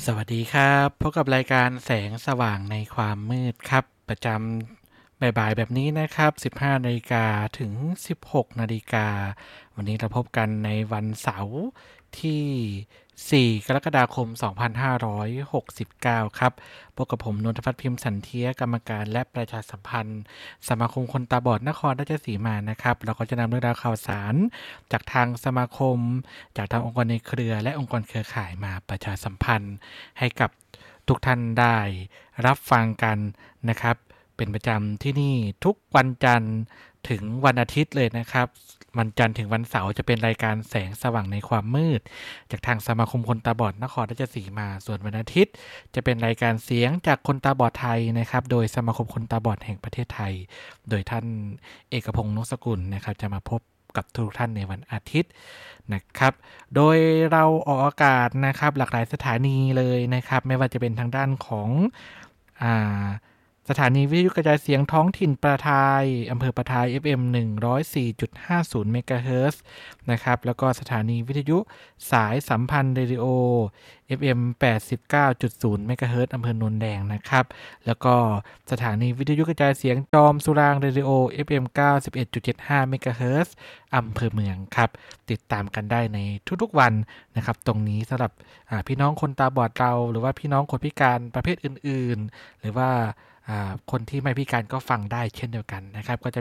สวัสดีครับพบกับรายการแสงสว่างในความมืดครับประจำบ่ายๆแบบนี้นะครับ15 นาฬิกาถึง16 นาฬิกาวันนี้เราพบกันในวันเสาร์ที่4 กรกฎาคม 2569 ครับพบกับผมนนทพัฒน์พิมพ์สันเทียกรรมการและประชาสัมพันธ์สมาคมคนตาบอดนครราชสีมานะครับเราก็จะนำเรื่องราวข่าวสารจากทางสมาคมจากทางองค์กรในเครือและองค์กรเครือข่ายมาประชาสัมพันธ์ให้กับทุกท่านได้รับฟังกันนะครับเป็นประจำที่นี่ทุกวันจันทร์ถึงวันอาทิตย์เลยนะครับวันจันทร์ถึงวันเสาร์จะเป็นรายการแสงสว่างในความมืดจากทางสมาคมคนตาบอดนครราชสีมาส่วนวันอาทิตย์จะเป็นรายการเสียงจากคนตาบอดไทยนะครับโดยสมาคมคนตาบอดแห่งประเทศไทยโดยท่านเอกพงษ์นกสกุลนะครับจะมาพบกับทุกท่านในวันอาทิตย์นะครับโดยเราออกอากาศนะครับหลากหลายสถานีเลยนะครับไม่ว่าจะเป็นทางด้านของอ่าสถานีวิทยุกระจายเสียงท้องถิ่นประทายอำเภอประทาย FM 104.50 เมกะเฮิรตซ์นะครับแล้วก็สถานีวิทยุสายสัมพันธ์เรดิโอ FM 89.0 เมกะเฮิรตซ์อำเภอโนนแดงนะครับแล้วก็สถานีวิทยุกระจายเสียงจอมสุรางเรดิโอ FM 91.75 เมกะเฮิรตซ์อำเภอเมืองครับติดตามกันได้ในทุกๆวันนะครับตรงนี้สำหรับพี่น้องคนตาบอดเราหรือว่าพี่น้องคนพิการประเภทอื่นๆหรือว่าคนที่ไม่พิการก็ฟังได้เช่นเดียวกันนะครับก็จะ